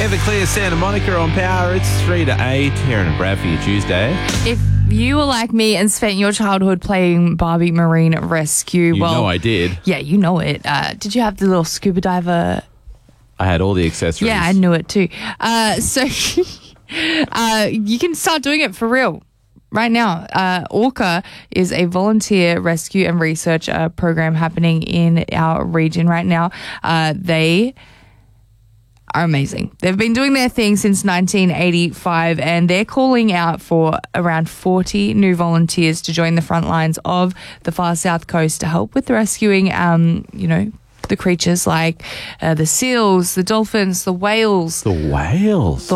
Everclear Santa Monica on Power. It's 3 to 8 here in Brad for your Tuesday. If you were like me and spent your childhood playing Barbie Marine Rescue, You know I did. Yeah, you know it. Did you have the little scuba diver? I had all the accessories. Yeah, I knew it too. So you can start doing it for real right now. Orca is a volunteer rescue and research program happening in our region right now. They are amazing. They've been doing their thing since 1985 and they're calling out for around 40 new volunteers to join the front lines of the far south coast to help with rescuing, the creatures like the seals, the dolphins, the whales. The whales?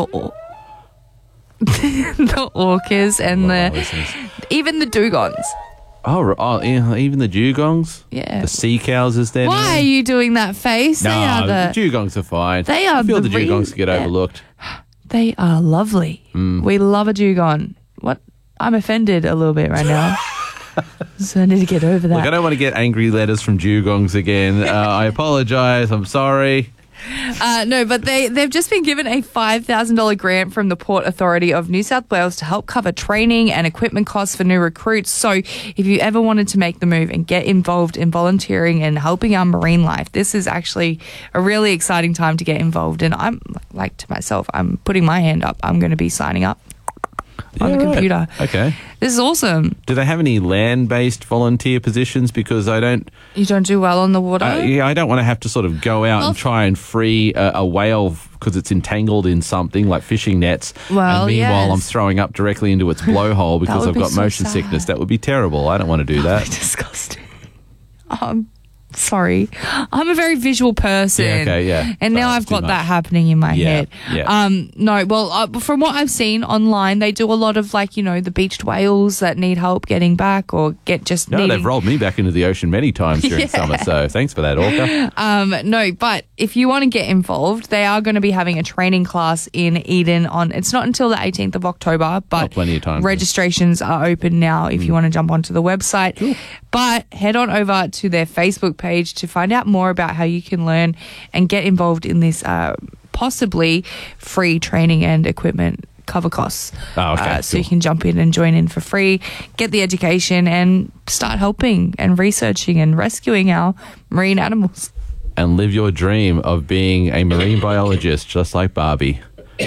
The orcas and even the dugongs. Oh, even the dugongs? Yeah. The sea cows is there. Why are you doing that face? No, the dugongs are fine. They are. I feel the dugongs get overlooked. They are lovely. We love a dugong. What? I'm offended a little bit right now. So I need to get over that. Look, I don't want to get angry letters from dugongs again. I apologise. I'm sorry. No, but they've just been given a $5,000 grant from the Port Authority of New South Wales to help cover training and equipment costs for new recruits. So if you ever wanted to make the move and get involved in volunteering and helping our marine life, this is actually a really exciting time to get involved. And I'm like to myself, I'm putting my hand up. I'm going to be signing up on the computer. Okay. This is awesome. Do they have any land-based volunteer positions? Because You don't do well on the water? I don't want to have to sort of go out and try and free a whale because it's entangled in something like fishing nets. Well, and meanwhile, yes. I'm throwing up directly into its blowhole because I've got motion sickness. That would be terrible. I don't want to do that. Disgusting. Sorry. I'm a very visual person. Yeah, okay, yeah. And now I've got that happening in my head. Yeah. No, well, from what I've seen online, they do a lot of the beached whales that need help getting back or they've rolled me back into the ocean many times during summer, so thanks for that, Orca. No, but if you want to get involved, they are going to be having a training class in Eden it's not until the 18th of October, but plenty of time. Registrations are open now if you want to jump onto the website. Cool. But head on over to their Facebook page to find out more about how you can learn and get involved in this possibly free training and equipment cover costs. Oh, okay. So you can jump in and join in for free, get the education and start helping and researching and rescuing our marine animals. And live your dream of being a marine biologist just like Barbie.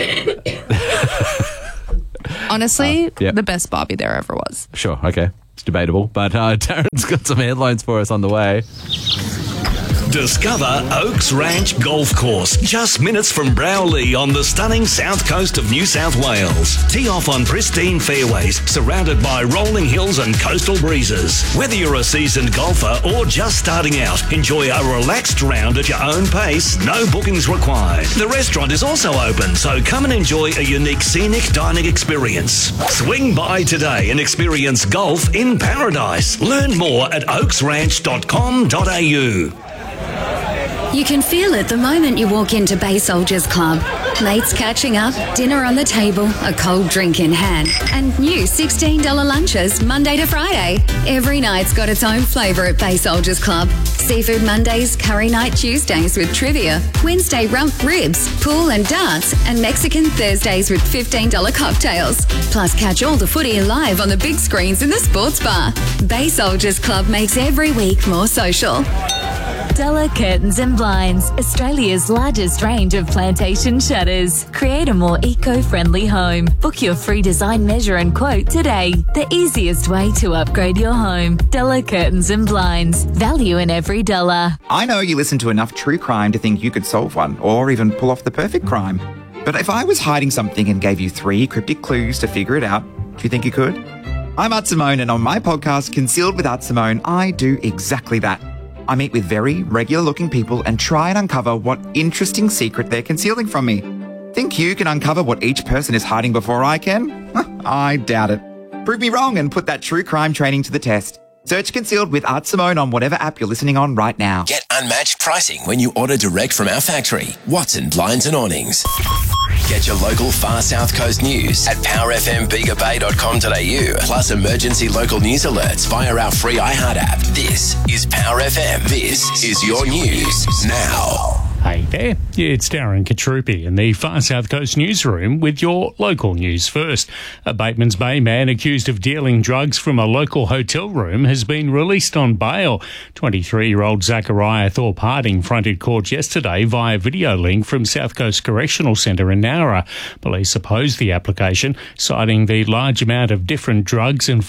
Honestly, the best Barbie there ever was. Sure, okay. It's debatable, but Darren's got some headlines for us on the way. Discover Oaks Ranch Golf Course, just minutes from Browley on the stunning south coast of New South Wales. Tee off on pristine fairways, surrounded by rolling hills and coastal breezes. Whether you're a seasoned golfer or just starting out, enjoy a relaxed round at your own pace, no bookings required. The restaurant is also open, so come and enjoy a unique scenic dining experience. Swing by today and experience golf in paradise. Learn more at oaksranch.com.au. You can feel it the moment you walk into Bay Soldiers Club. Mates catching up, dinner on the table, a cold drink in hand, and new $16 lunches Monday to Friday. Every night's got its own flavour at Bay Soldiers Club. Seafood Mondays, curry night Tuesdays with trivia, Wednesday rump ribs, pool and darts, and Mexican Thursdays with $15 cocktails. Plus catch all the footy live on the big screens in the sports bar. Bay Soldiers Club makes every week more social. Della Curtains and Blinds, Australia's largest range of plantation shutters. Create a more eco-friendly home. Book your free design measure and quote today. The easiest way to upgrade your home. Della Curtains and Blinds. Value in every dollar. I know you listen to enough true crime to think you could solve one or even pull off the perfect crime. But if I was hiding something and gave you 3 cryptic clues to figure it out, do you think you could? I'm Art Simone, and on my podcast, Concealed with Art Simone, I do exactly that. I meet with very regular-looking people and try and uncover what interesting secret they're concealing from me. Think you can uncover what each person is hiding before I can? I doubt it. Prove me wrong and put that true crime training to the test. Search Concealed with Art Simone on whatever app you're listening on right now. Get unmatched pricing when you order direct from our factory. Watson Blinds and Awnings. Get your local far south coast news at powerfmbigabay.com.au, plus emergency local news alerts via our free iHeart app. This is Power FM. This is your news now. Hey there, it's Darren Katrupi in the Far South Coast newsroom with your local news first. A Batemans Bay man accused of dealing drugs from a local hotel room has been released on bail. 23-year-old Zachariah Thorpe Harding fronted court yesterday via video link from South Coast Correctional Centre in Nowra. Police opposed the application, citing the large amount of different drugs and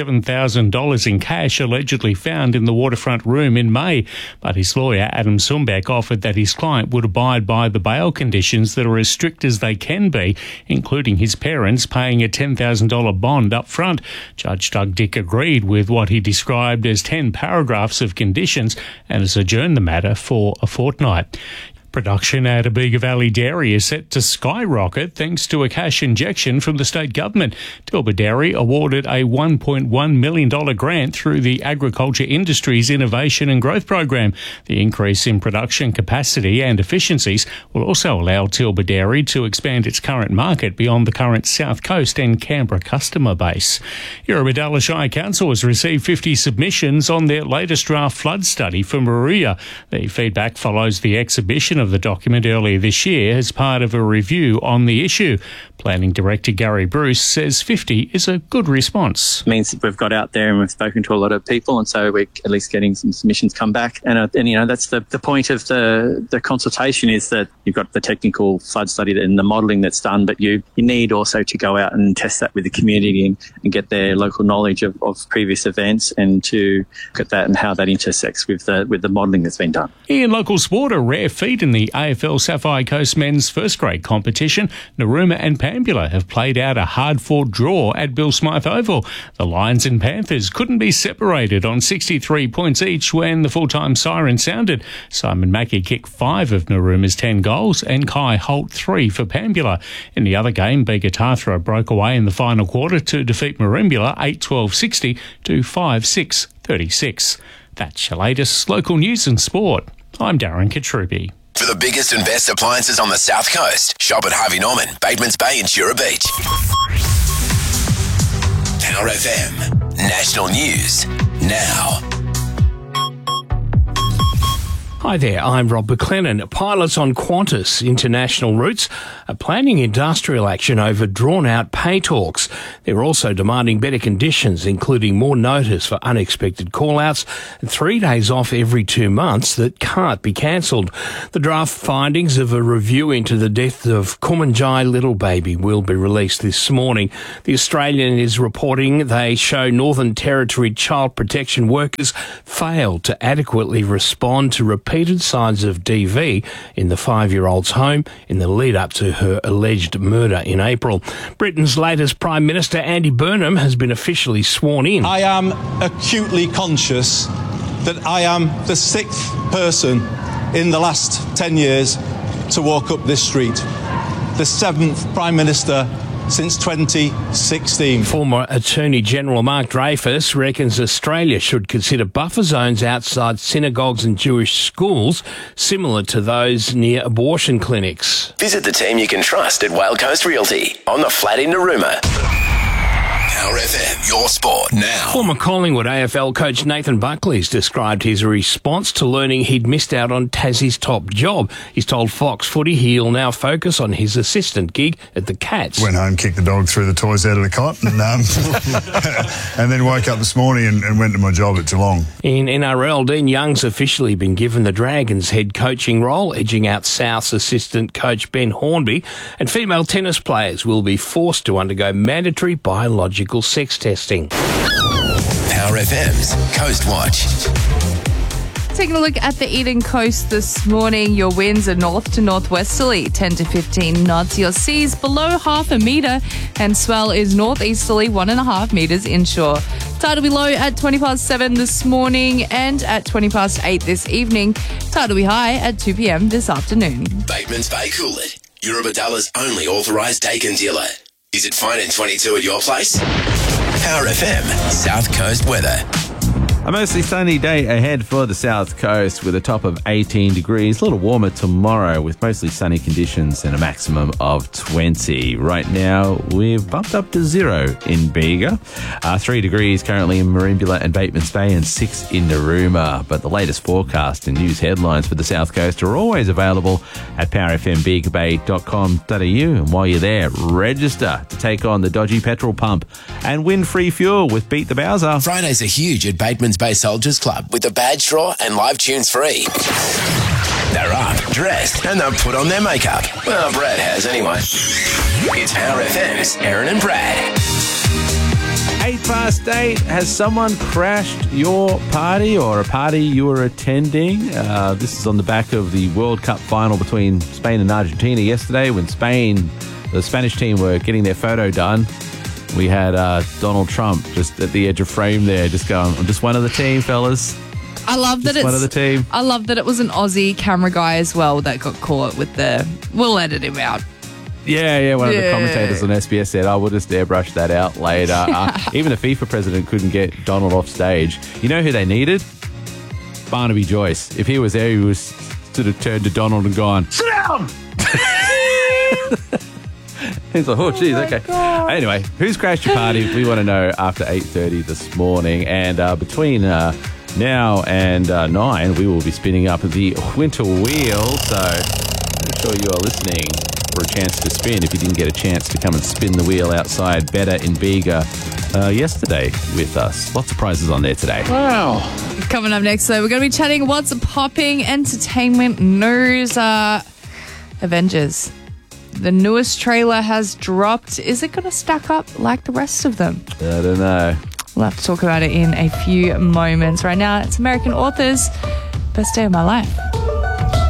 $47,000 in cash allegedly found in the waterfront room in May. But his lawyer, Adam Sumbeck, offered that his client would abide by the bail conditions that are as strict as they can be, including his parents paying a $10,000 bond up front. Judge Doug Dick agreed with what he described as 10 paragraphs of conditions and has adjourned the matter for a fortnight. Production at Abega Valley Dairy is set to skyrocket thanks to a cash injection from the state government. Tilba Dairy awarded a $1.1 million grant through the Agriculture Industries Innovation and Growth Program. The increase in production capacity and efficiencies will also allow Tilba Dairy to expand its current market beyond the current South Coast and Canberra customer base. Eurobodalla Shire Council has received 50 submissions on their latest draft flood study for Moruya. The feedback follows the exhibition of the document earlier this year as part of a review on the issue. Planning Director Gary Bruce says 50 is a good response. It means that we've got out there and we've spoken to a lot of people, and so we're at least getting some submissions come back. And you know, that's the point of the consultation, is that you've got the technical flood study and the modelling that's done, but you need also to go out and test that with the community and get their local knowledge of previous events, and to look at that and how that intersects with the modelling that's been done. In local sport, a rare feat in the AFL Sapphire Coast men's first grade competition, Narooma and Pambula have played out a hard-fought draw at Bill Smythe Oval. The Lions and Panthers couldn't be separated on 63 points each when the full-time siren sounded. Simon Mackey kicked 5 of Narooma's 10 goals and Kai Holt 3 for Pambula. In the other game, Bega Tathra broke away in the final quarter to defeat Merimbula 8-12-60 to 5-6-36. That's your latest local news and sport. I'm Darren Katrupi. For the biggest and best appliances on the South Coast, shop at Harvey Norman, Batemans Bay and Tura Beach. Power FM, national news, now. Hi there, I'm Rob McLennan. Pilots on Qantas international routes are planning industrial action over drawn-out pay talks. They're also demanding better conditions, including more notice for unexpected call-outs and 3 days off every 2 months that can't be cancelled. The draft findings of a review into the death of Kumanjai Little Baby will be released this morning. The Australian is reporting they show Northern Territory child protection workers failed to adequately respond to repeated signs of DV in the 5-year-old's home in the lead-up to her alleged murder in April. Britain's latest Prime Minister, Andy Burnham, has been officially sworn in. I am acutely conscious that I am the 6th person in the last 10 years to walk up this street, the 7th Prime Minister since 2016. Former Attorney General Mark Dreyfus reckons Australia should consider buffer zones outside synagogues and Jewish schools, similar to those near abortion clinics. Visit the team you can trust at Whale Coast Realty on the flat in Narooma. Power FM, your sport now. Former Collingwood AFL coach Nathan Buckley's described his response to learning he'd missed out on Tassie's top job. He's told Fox Footy he'll now focus on his assistant gig at the Cats. Went home, kicked the dog through the toys out of the cot, and, and then woke up this morning and went to my job at Geelong. In NRL, Dean Young's officially been given the Dragons head coaching role, edging out South's assistant coach Ben Hornby, and female tennis players will be forced to undergo mandatory biological sex testing. Power FM's Coast Watch. Taking a look at the Eden Coast this morning, your winds are north to northwesterly, 10 to 15 knots. Your seas below half a metre, and swell is northeasterly, 1.5 metres inshore. Tide will be low at 7:20 this morning and at 8:20 this evening. Tide will be high at 2 p.m. this afternoon. Batemans Bay Coolid, Eurobodalla's only authorised Dakin dealer. Is it fine in 22 at your place? Power FM, South Coast weather. A mostly sunny day ahead for the south coast with a top of 18 degrees. A little warmer tomorrow with mostly sunny conditions and a maximum of 20. Right now, we've bumped up to 0 in Bega. 3 degrees currently in Merimbula and Batemans Bay and 6 in Narooma. But the latest forecast and news headlines for the south coast are always available at powerfmbegabay.com.au. And while you're there, register to take on the dodgy petrol pump and win free fuel with Beat the Bowser. Fridays are huge at Batemans Bay Soldiers Club with the badge draw and live tunes free. They're up, dressed, and they've put on their makeup. Well, Brad has anyway. It's Power FM's Aaron and Brad. 8:08. Has someone crashed your party or a party you were attending? This is on the back of the World Cup final between Spain and Argentina yesterday when the Spanish team were getting their photo done. We had Donald Trump just at the edge of frame there, just going, I'm just one of the team, fellas. I love that Just one of the team. I love that it was an Aussie camera guy as well that got caught with we'll edit him out. Yeah, one of the commentators on SBS said, we'll just airbrush that out later. Even the FIFA president couldn't get Donald off stage. You know who they needed? Barnaby Joyce. If he was there, he was sort of turned to Donald and gone, sit down! He's like, oh, geez, okay. God. Anyway, who's crashed your party? We want to know after 8:30 this morning. And between now and 9, we will be spinning up the winter wheel. So make sure you are listening for a chance to spin if you didn't get a chance to come and spin the wheel outside Better in Bega yesterday with us. Lots of prizes on there today. Wow. Coming up next, though, we're going to be chatting what's popping entertainment news. Avengers. The newest trailer has dropped. Is it going to stack up like the rest of them? I don't know. We'll have to talk about it in a few moments. Right now, it's American Authors. Best day of my life.